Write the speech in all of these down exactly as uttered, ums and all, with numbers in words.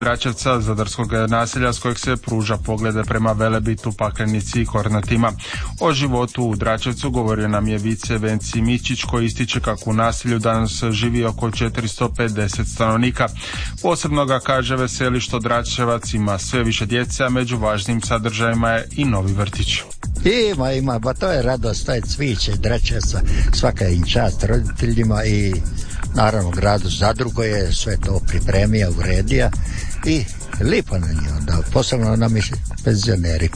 Dračevca, zadarskog naselja s kojeg se pruža poglede prema Velebitu, Paklenici i Kornatima. O životu u Dračevcu govorio nam je vice Venci Mičić, koji ističe kako u naselju danas živi oko četiristo pedeset stanovnika. Posebno ga kaže veseli što Dračevac ima sve više djece, a među važnim sadržajima je i novi vrtić. Ima, ima, ba to je radost, to je cviće Dračevca, svaka im čast roditeljima i naravno gradu Zadru koji je sve to pripremio, uredio i lipo na njih onda, posebno nam i penzionerima.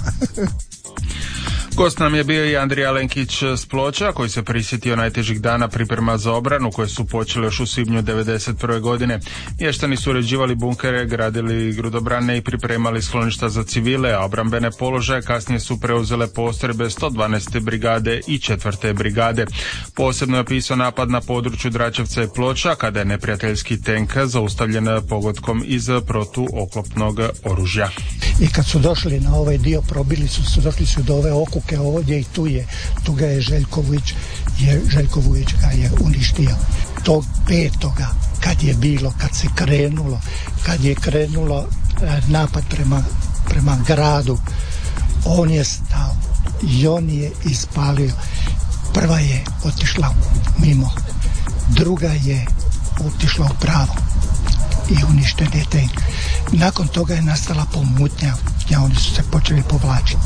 Gost nam je bio i Andrija Lenkić s Ploča, koji se prisjetio najtežih dana priprema za obranu koje su počele još u svibnju devedeset prve godine. Mještani su uređivali bunkere, gradili grudobrane i pripremali skloništa za civile, a obrambene položaje kasnije su preuzele postrojbe sto dvanaeste brigade i četvrte brigade. Posebno je opisao napad na području Dračevca i Ploča, kada je neprijateljski tank zaustavljen pogodkom iz protuoklopnog oružja. I kad su došli na ovaj dio, probili su, su došli su do ove okuke ovdje i tu je, tu ga je Željko Vujić, je, Željko Vujić ga je uništio. Tog petoga, kad je bilo, kad se krenulo, kad je krenulo eh, napad prema, prema gradu, on je stao i on je ispalio. Prva je otišla mimo, druga je otišla u pravo i uništen je tank. Nakon toga je nastala pomutnja, ja, oni su se počeli povlačiti.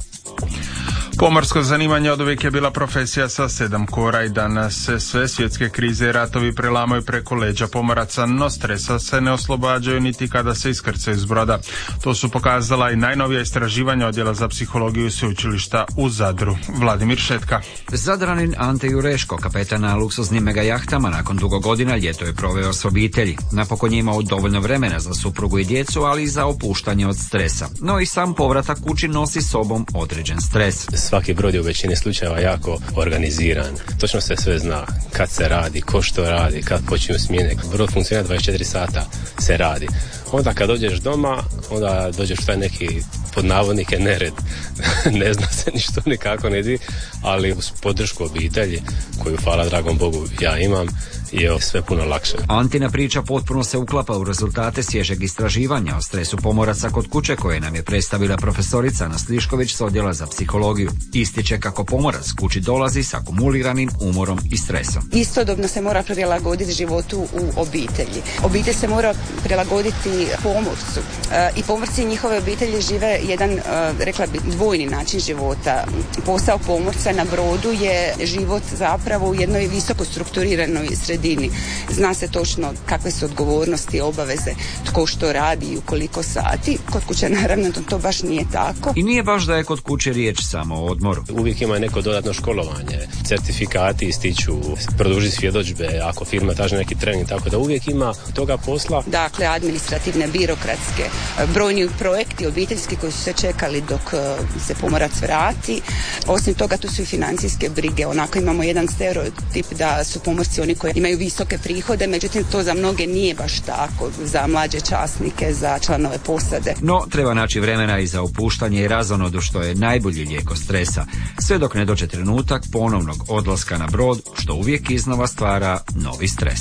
Pomorsko zanimanje oduvijek je bila profesija sa sedam kora i danas se sve svjetske krize i ratovi prelamaju preko leđa pomoraca, no stresa se ne oslobađaju niti kada se iskrcaju s broda. To su pokazala i najnovija istraživanja Odjela za psihologiju Sveučilišta u Zadru. Vladimir Šetka. Zadranin Ante Jureško, kapetan na luksuznim mega jahtama, nakon dugo godina ljeto je proveo s obitelji. Napokon je imao dovoljno vremena za suprugu i djecu, ali i za opuštanje od stresa. No i sam povratak kući nosi sobom određen stres. Svaki brod je u većini slučajeva jako organiziran. Točno se sve zna kad se radi, ko što radi, kad počinju smjene. Brod funkcionira dvadeset četiri sata se radi. Onda kad dođeš doma, onda dođeš u taj neki pod navodnike nered. Ne zna se ništa nikako ne di, ali uz podršku obitelji, koju hvala dragom Bogu ja imam, je sve puno lakše. Antina priča potpuno se uklapa u rezultate svježeg istraživanja o stresu pomoraca kod kuće koje nam je predstavila profesorica Ana Slišković s Odjela za psihologiju. Ističe kako pomorac kući dolazi s akumuliranim umorom i stresom. Istodobno se mora prilagoditi životu u obitelji. Obitelj se mora prilagoditi pomorcu. E, I pomorci i njihove obitelji žive jedan, e, rekla bi, dvojni način života. Posao pomorca na brodu je život zapravo u jednoj visoko strukturiranoj sredini. Zna se točno kakve su odgovornosti, obaveze, tko što radi i u koliko sati. Kod kuće naravno to baš nije tako. I nije baš da je kod kuće riječ samo o odmoru. Uvijek ima neko dodatno školovanje, certifikati ističu, produži svjedodžbe, ako firma traži neki trening, tako da uvijek ima toga posla. Dakle, administrativne, birokratske, brojni projekti obiteljski koji su se čekali dok se pomorac vrati. Osim toga, tu su i financijske brige. Onako imamo jedan stereotip da su pomorci oni koji imaju visoke prihode, međutim to za mnoge nije baš tako, za mlađe časnike, za članove posade. No, treba naći vremena i za opuštanje i razonodu, što je najbolji lijek od stresa, sve dok ne dođe trenutak ponovnog odlaska na brod, što uvijek iznova stvara novi stres.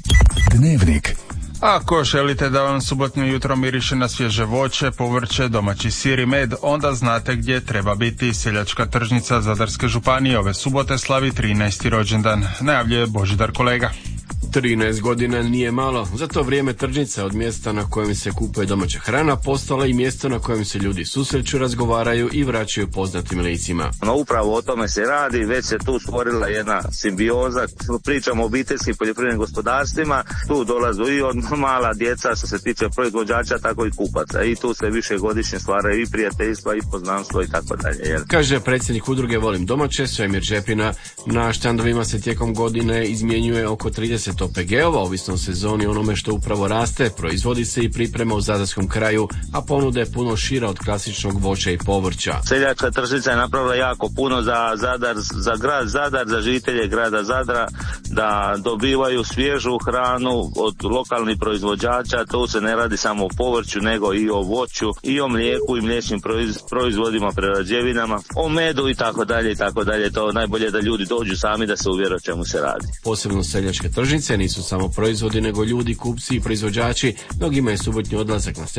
Dnevnik. Ako želite da vam subotnje jutro miriše na svježe voće, povrće, domaći sir i med, onda znate gdje treba biti. Seljačka tržnica Zadarske županije ove subote slavi trinaesti rođendan. Najavljuje Božidar Kolega. trinaest godina nije malo, za to vrijeme tržnica od mjesta na kojem se kupuje domaća hrana postala i mjesto na kojem se ljudi susreću, razgovaraju i vraćaju poznatim licima. No upravo o tome se radi, već se tu stvorila jedna simbioza, pričamo o obiteljskim poljoprivrednim gospodarstvima, tu dolazu i od mala djeca što se tiče proizvođača, tako i kupaca, i tu se više godišnje stvaraju i prijateljstva i poznanstvo i tako dalje. Kaže predsjednik udruge Volim domaće, Svemir Žepina. Na štandovima se tijekom godine izmjenjuje oko trideset O P G-ova, ovisno o sezoni, onome što upravo raste, proizvodi se i priprema u zadarskom kraju, a ponuda je puno šira od klasičnog voća i povrća. Seljačka tržnica je napravila jako puno za Zadar, za grad Zadar, za žitelje grada Zadra, da dobivaju svježu hranu od lokalnih proizvođača. Tu se ne radi samo o povrću, nego i o voću, i o mlijeku i mliječnim proizvodima, prerađevinama, o medu i tako dalje i tako dalje. To najbolje da ljudi dođu sami da se uvjere o čemu se radi. Posebno seljačke tržnice pšenice nisu samo proizvodi, nego ljudi, kupci i proizvođači. Mnogi imaju subotnji odlazak na